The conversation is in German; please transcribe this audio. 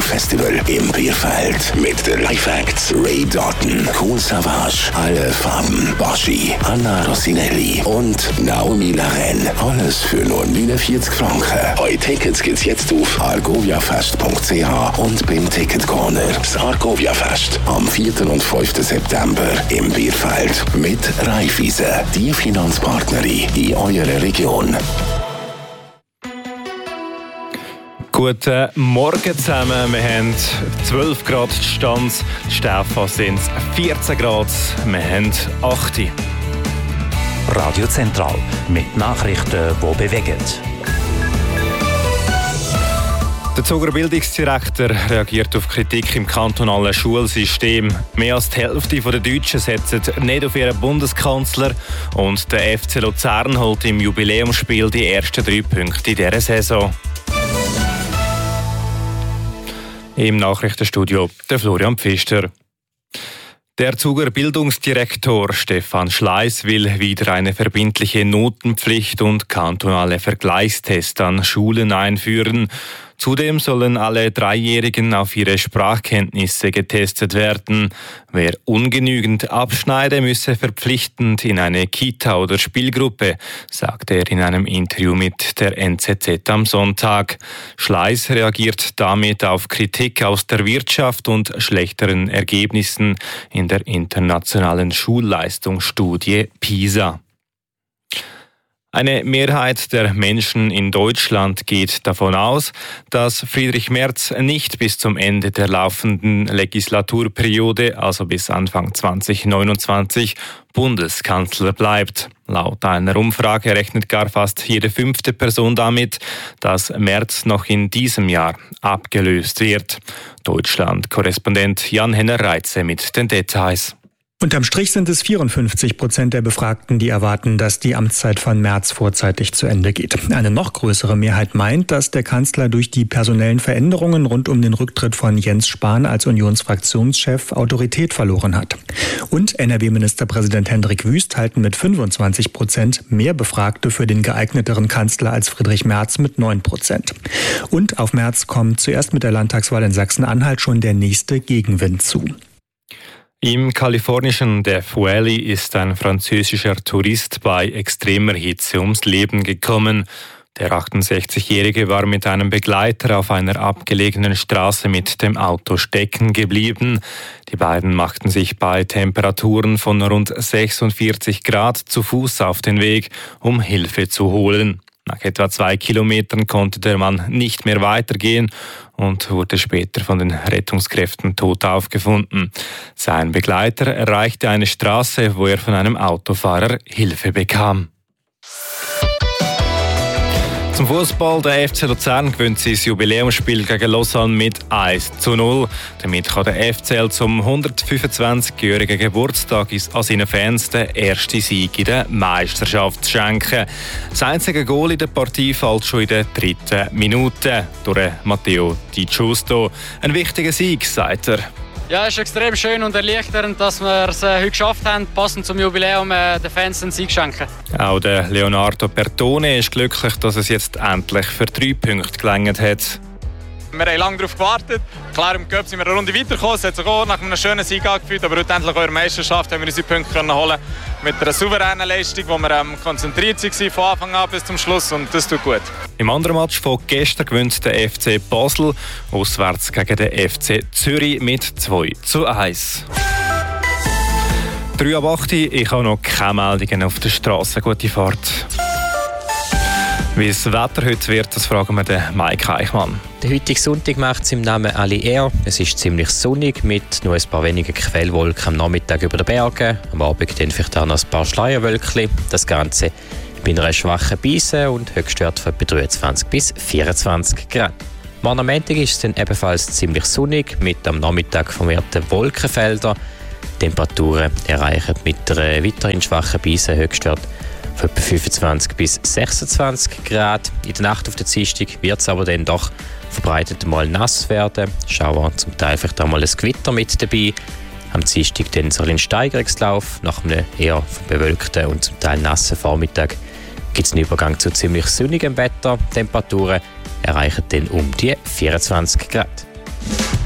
Musikfestival im Bierfeld mit den Live-Acts Ray Doughton, Kool Savas, Alle Farben, Baschi, Anna Rossinelli und Naomi Laren. Alles für nur 49 Franken. Eure Tickets gibt's jetzt auf argoviafest.ch und beim Ticket Corner. Das Argovia-Fest am 4. und 5. September im Bierfeld mit Raiffeisen, die Finanzpartnerin in eurer Region. Guten Morgen zusammen. Wir haben 12 Grad Stand. In Stefan sind es 14 Grad. Wir haben 8. Radio Zentral mit Nachrichten, die bewegen. Der Zuger Bildungsdirektor reagiert auf Kritik im kantonalen Schulsystem. Mehr als die Hälfte der Deutschen setzen nicht auf ihren Bundeskanzler. Und der FC Luzern holt im Jubiläumsspiel die ersten 3 Punkte in dieser Saison. Im Nachrichtenstudio der Florian Pfister. Der Zuger Bildungsdirektor Stefan Schleiss will wieder eine verbindliche Notenpflicht und kantonale Vergleichstests an Schulen einführen. Zudem sollen alle Dreijährigen auf ihre Sprachkenntnisse getestet werden. Wer ungenügend abschneide, müsse verpflichtend in eine Kita oder Spielgruppe, sagte er in einem Interview mit der NZZ am Sonntag. Schleiss reagiert damit auf Kritik aus der Wirtschaft und schlechteren Ergebnissen in der internationalen Schulleistungsstudie PISA. Eine Mehrheit der Menschen in Deutschland geht davon aus, dass Friedrich Merz nicht bis zum Ende der laufenden Legislaturperiode, also bis Anfang 2029, Bundeskanzler bleibt. Laut einer Umfrage rechnet gar fast jede 5. Person damit, dass Merz noch in diesem Jahr abgelöst wird. Deutschland-Korrespondent Jan-Henner Reitze mit den Details. Unterm Strich sind es 54% der Befragten, die erwarten, dass die Amtszeit von Merz vorzeitig zu Ende geht. Eine noch größere Mehrheit meint, dass der Kanzler durch die personellen Veränderungen rund um den Rücktritt von Jens Spahn als Unionsfraktionschef Autorität verloren hat. Und NRW-Ministerpräsident Hendrik Wüst halten mit 25% mehr Befragte für den geeigneteren Kanzler als Friedrich Merz mit 9%. Und auf Merz kommt zuerst mit der Landtagswahl in Sachsen-Anhalt schon der nächste Gegenwind zu. Im kalifornischen Death Valley ist ein französischer Tourist bei extremer Hitze ums Leben gekommen. Der 68-Jährige war mit einem Begleiter auf einer abgelegenen Straße mit dem Auto stecken geblieben. Die beiden machten sich bei Temperaturen von rund 46 Grad zu Fuß auf den Weg, um Hilfe zu holen. Nach etwa 2 Kilometern konnte der Mann nicht mehr weitergehen und wurde später von den Rettungskräften tot aufgefunden. Sein Begleiter erreichte eine Straße, wo er von einem Autofahrer Hilfe bekam. Zum Fußball: Der FC Luzern gewinnt sein Jubiläumsspiel gegen Lausanne mit 1:0. Damit kann der FCL zum 125-jährigen Geburtstag an seinen Fans den ersten Sieg in der Meisterschaft schenken. Das einzige Goal in der Partie fällt schon in der 3. Minute durch Matteo Di Giusto. Ein wichtiger Sieg, sagt er. Ja, es ist extrem schön und erleichternd, dass wir es heute geschafft haben, passend zum Jubiläum den Fans einen Sieg schenken. Auch der Leonardo Bertone ist glücklich, dass es jetzt endlich für 3 Punkte gelangt hat. Wir haben lange darauf gewartet. Klar, im Cup sind wir eine Runde weitergekommen. Es hat sich auch nach einem schönen Sieg angefühlt. Aber heute endlich auch in der Meisterschaft haben wir unsere Punkte holen mit einer souveränen Leistung, wo wir konzentriert waren von Anfang an bis zum Schluss. Und das tut gut. Im anderen Match von gestern gewinnt der FC Basel auswärts gegen den FC Zürich mit 2:1. 7:03. Ich habe noch keine Meldungen auf der Straße. Gute Fahrt. Wie das Wetter heute wird, das fragen wir den Mike Eichmann. Der heutige Sonntag macht es im Namen alle eher. Es ist ziemlich sonnig mit nur ein paar wenigen Quellwolken am Nachmittag über den Bergen. Am Abend dann vielleicht auch noch ein paar Schleierwölkchen. Das Ganze bei einer schwachen Brise und Höchstwert von etwa 23 bis 24 Grad. Morgen am Montag ist es dann ebenfalls ziemlich sonnig mit am Nachmittag vermehrten Wolkenfeldern. Die Temperaturen erreichen mit einer weiterhin schwachen Brise Höchstwert von etwa 25 bis 26 Grad. In der Nacht auf den Dienstag wird es aber dann doch verbreitet mal nass werden. Schauer, zum Teil vielleicht auch mal ein Gewitter mit dabei. Am Dienstag dann so ein Steigerungslauf. Nach einem eher bewölkten und zum Teil nassen Vormittag gibt es einen Übergang zu ziemlich sonnigem Wetter. Temperaturen erreichen dann um die 24 Grad.